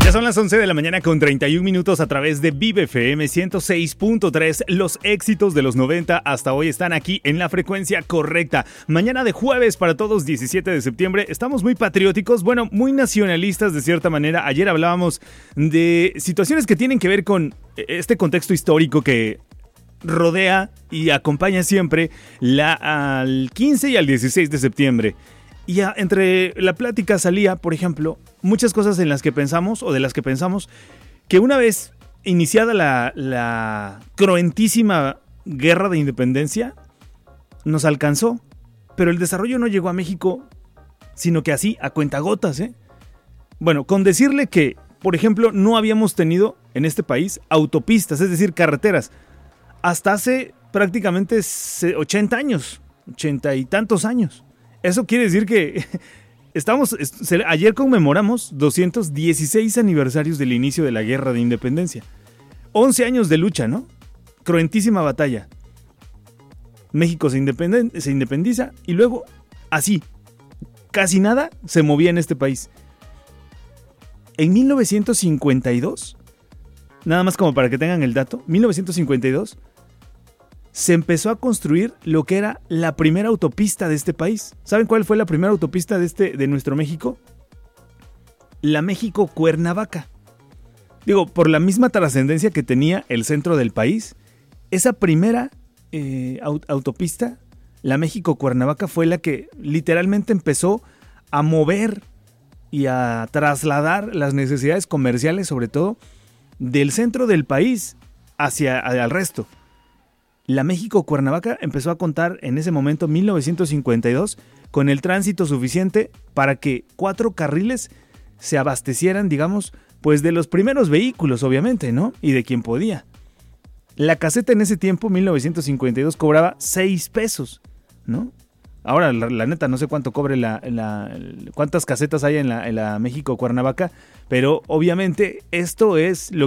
Ya son las 11 de la mañana con 31 minutos a través de Vive FM 106.3. Los éxitos de los 90 hasta hoy están aquí en la frecuencia correcta. Mañana de jueves para todos, 17 de septiembre. Estamos muy patrióticos, bueno, muy nacionalistas de cierta manera. Ayer hablábamos de situaciones que tienen que ver con este contexto histórico que rodea y acompaña siempre al 15 y al 16 de septiembre. Y ya entre la plática salía, por ejemplo, muchas cosas en las que pensamos o de las que pensamos que una vez iniciada la cruentísima guerra de independencia nos alcanzó, pero el desarrollo no llegó a México, sino que así, a cuentagotas, ¿eh? Bueno, con decirle que, por ejemplo, no habíamos tenido en este país autopistas, es decir, carreteras, hasta hace prácticamente 80 años, 80 y tantos años. Eso quiere decir que ayer conmemoramos 216 aniversarios del inicio de la Guerra de Independencia. 11 años de lucha, ¿no? Cruentísima batalla. México se independiza y luego, así, casi nada se movía en este país. En 1952, nada más como para que tengan el dato, 1952, se empezó a construir lo que era la primera autopista de este país. ¿Saben cuál fue la primera autopista de nuestro México? La México-Cuernavaca. Digo, por la misma trascendencia que tenía el centro del país, esa primera autopista, la México-Cuernavaca, fue la que literalmente empezó a mover y a trasladar las necesidades comerciales, sobre todo, del centro del país hacia el resto. La México-Cuernavaca empezó a contar en ese momento, 1952, con el tránsito suficiente para que 4 carriles se abastecieran, digamos, pues de los primeros vehículos, obviamente, ¿no? Y de quien podía. La caseta en ese tiempo, 1952, cobraba 6 pesos, ¿no? Ahora, la neta, no sé cuánto cobre cuántas casetas hay en la México-Cuernavaca, pero obviamente esto es lo